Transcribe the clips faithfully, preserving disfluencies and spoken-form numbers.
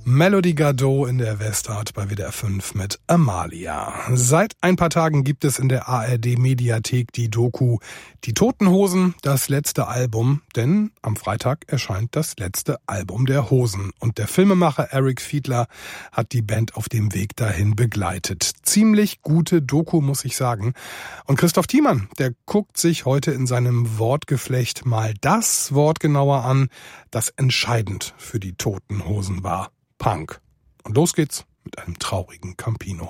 Melody Gardot in der Westart bei W D R fünf mit Amalia. Seit ein paar Tagen gibt es in der A R D-Mediathek die Doku Die Toten Hosen, das letzte Album. Denn am Freitag erscheint das letzte Album der Hosen. Und der Filmemacher Eric Fiedler hat die Band auf dem Weg dahin begleitet. Ziemlich gute Doku, muss ich sagen. Und Christoph Thiemann, der guckt sich heute in seinem Wortgeflecht mal das Wort genauer an, das entscheidend für die Toten Hosen war. Punk. Und los geht's mit einem traurigen Campino.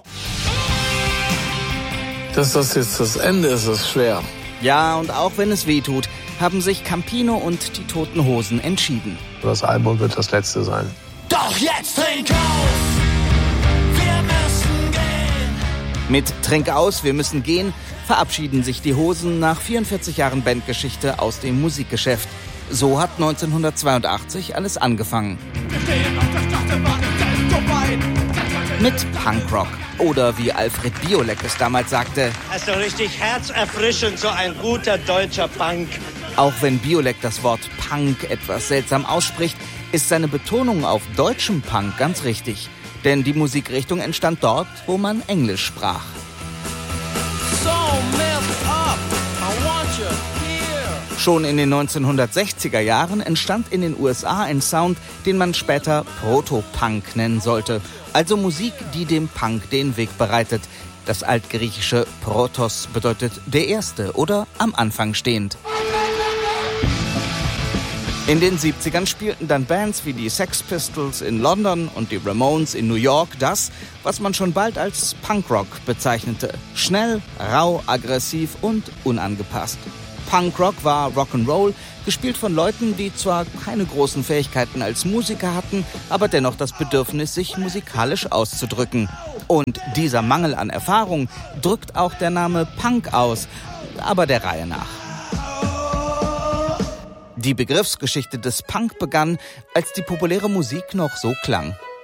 Dass das jetzt das Ende ist, ist schwer. Ja, und auch wenn es weh tut, haben sich Campino und die Toten Hosen entschieden. Das Album wird das letzte sein. Doch jetzt trink aus, wir müssen gehen. Mit Trink aus, wir müssen gehen, verabschieden sich die Hosen nach vierundvierzig Jahren Bandgeschichte aus dem Musikgeschäft. So hat neunzehnhundertzweiundachtzig alles angefangen. Mit Punkrock. Oder wie Alfred Biolek es damals sagte: Das ist doch richtig herzerfrischend, so ein guter deutscher Punk. Auch wenn Biolek das Wort Punk etwas seltsam ausspricht, ist seine Betonung auf deutschem Punk ganz richtig. Denn die Musikrichtung entstand dort, wo man Englisch sprach. So messed up, I want you. Schon in den neunzehnhundertsechziger Jahren entstand in den U S A ein Sound, den man später Proto-Punk nennen sollte. Also Musik, die dem Punk den Weg bereitet. Das altgriechische Protos bedeutet der Erste oder am Anfang stehend. In den siebzigern spielten dann Bands wie die Sex Pistols in London und die Ramones in New York das, was man schon bald als Punkrock bezeichnete. Schnell, rau, aggressiv und unangepasst. Punkrock war Rock'n'Roll, gespielt von Leuten, die zwar keine großen Fähigkeiten als Musiker hatten, aber dennoch das Bedürfnis, sich musikalisch auszudrücken. Und dieser Mangel an Erfahrung drückt auch der Name Punk aus, aber der Reihe nach. Die Begriffsgeschichte des Punk begann, als die populäre Musik noch so klang.